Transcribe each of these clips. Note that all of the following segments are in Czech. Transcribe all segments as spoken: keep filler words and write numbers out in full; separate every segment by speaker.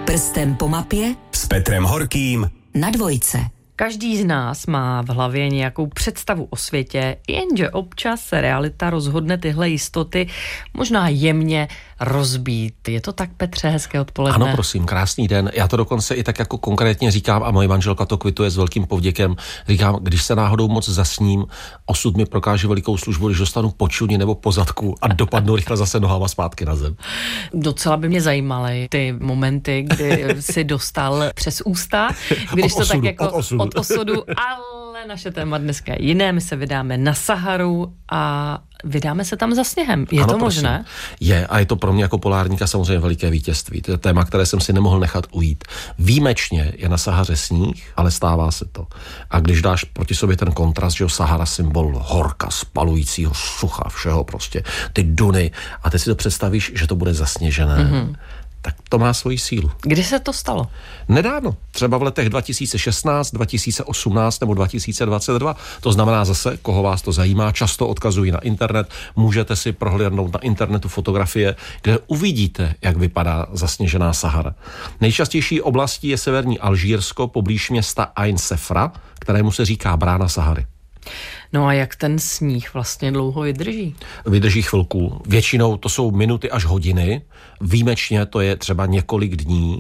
Speaker 1: Prstem po mapě
Speaker 2: s Petrem Horkým
Speaker 1: na Dvojce.
Speaker 3: Každý z nás má v hlavě nějakou představu o světě, jenže občas se realita rozhodne tyhle jistoty možná jemně rozbít. Je to tak, Petře? Hezké odpoledne.
Speaker 4: Ano, prosím, krásný den. Já to dokonce i tak jako konkrétně říkám a moje manželka to kvituje s velkým povděkem. Říkám, když se náhodou moc zasním, osud mi prokáže velikou službu, když dostanu po čuni nebo po zadku a dopadnu rychle zase nohama zpátky na zem.
Speaker 3: Docela by mě zajímaly ty momenty, kdy si dostal přes ústa, když
Speaker 4: od
Speaker 3: to
Speaker 4: osudu,
Speaker 3: tak jako
Speaker 4: od osudu.
Speaker 3: od osudu, ale naše téma dneska je jiné. My se vydáme na Saharu a vydáme se tam za sněhem. Je
Speaker 4: ano,
Speaker 3: to
Speaker 4: prosím.
Speaker 3: možné?
Speaker 4: Je a je to pro mě jako polárníka samozřejmě veliké vítězství. To je téma, které jsem si nemohl nechat ujít. Výjimečně je na Sahaře sníh, ale stává se to. A když dáš proti sobě ten kontrast, že jo, Sahara symbol horka, spalujícího sucha, všeho prostě, ty duny a ty si to představíš, že to bude zasněžené. Mm-hmm. Tak to má svoji sílu.
Speaker 3: Kdy se to stalo?
Speaker 4: Nedávno, třeba v letech dva tisíce šestnáct, dva tisíce osmnáct nebo dva tisíce dvacet dva. To znamená zase, koho vás to zajímá, často odkazují na internet, můžete si prohlédnout na internetu fotografie, kde uvidíte, jak vypadá zasněžená Sahara. Nejčastější oblastí je severní Alžírsko, poblíž města Ain Sefra, kterému se říká brána Sahary.
Speaker 3: No a jak ten sníh vlastně dlouho vydrží?
Speaker 4: Vydrží chvilku. Většinou to jsou minuty až hodiny. Výjimečně to je třeba několik dní.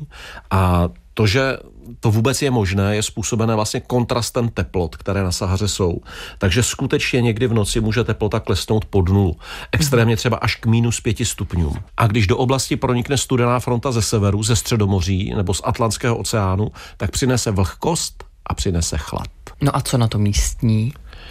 Speaker 4: A to, že to vůbec je možné, je způsobené vlastně kontrastem teplot, které na Sahaře jsou. Takže skutečně někdy v noci může teplota klesnout pod nulu. Extrémně třeba až k minus pěti stupňům. A když do oblasti pronikne studená fronta ze severu, ze Středomoří nebo z Atlantského oceánu, tak přinese vlhkost a přinese chlad.
Speaker 3: No a co na to místní?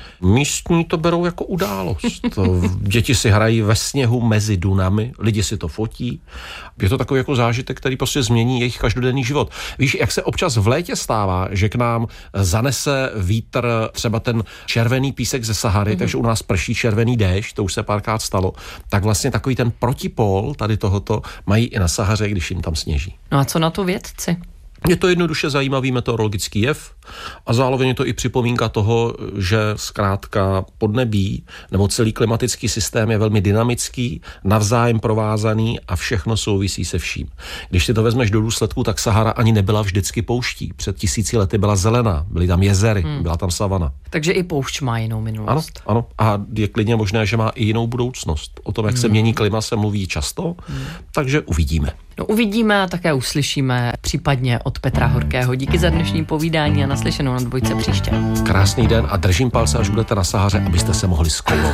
Speaker 4: Místní to berou jako událost. Děti si hrají ve sněhu mezi dunami, lidi si to fotí. Je to takový jako zážitek, který prostě změní jejich každodenní život. Víš, jak se občas v létě stává, že k nám zanese vítr třeba ten červený písek ze Sahary, mm-hmm. takže u nás prší červený déšť, to už se párkrát stalo, tak vlastně takový ten protipól tady tohoto mají i na Sahaře, když jim tam sněží.
Speaker 3: No a co na to vědci?
Speaker 4: Je to jednoduše zajímavý meteorologický jev a zároveň je to i připomínka toho, že zkrátka podnebí nebo celý klimatický systém je velmi dynamický, navzájem provázaný a všechno souvisí se vším. Když si to vezmeš do důsledku, tak Sahara ani nebyla vždycky pouští. Před tisíci lety byla zelená, byly tam jezery, hmm. byla tam savana.
Speaker 3: Takže i poušť má jinou minulost.
Speaker 4: Ano, ano. A je klidně možné, že má i jinou budoucnost. O tom, jak hmm. se mění klima, se mluví často, hmm. takže uvidíme.
Speaker 3: No uvidíme a také uslyšíme případně od Petra Horkého. Díky za dnešní povídání a naslyšenou na Dvojce příště.
Speaker 4: Krásný den a držím palce, až budete na Sahaře, abyste se mohli skoulovat.